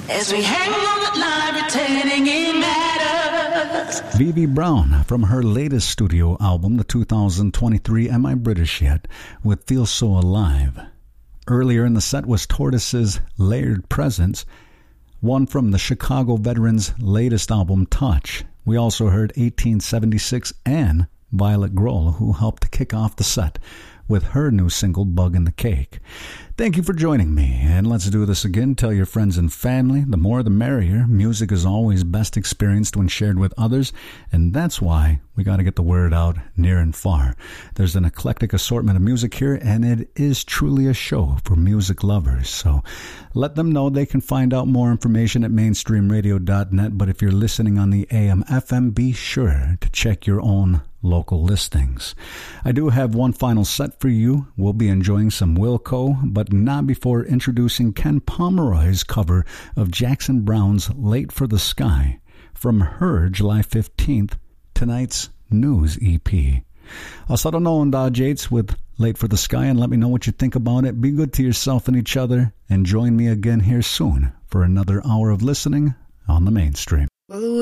As we hang on the line, pretending it matters. Vivi Brown from her latest studio album, the 2023 Am I British Yet, with Feel So Alive. Earlier in the set was Tortoise's Layered Presence, one from the Chicago veterans' latest album, Touch. We also heard 1876 and Violet Grohl, who helped to kick off the set with her new single, Bug in the Cake. Thank you for joining me, and let's do this again. Tell your friends and family. The more the merrier. Music is always best experienced when shared with others, and that's why we got to get the word out near and far. There's an eclectic assortment of music here, and it is truly a show for music lovers. So let them know they can find out more information at mainstreamradio.net, but if you're listening on the AM/FM, be sure to check your own local listings. I do have one final set for you. We'll be enjoying some Wilco, but not before introducing Ken Pomeroy's cover of Jackson Browne's Late for the Sky from her July 15th, tonight's News EP. Also, don't know Jates with Late for the Sky, and let me know what you think about it. Be good to yourself and each other, and join me again here soon for another hour of listening on the Mainstream.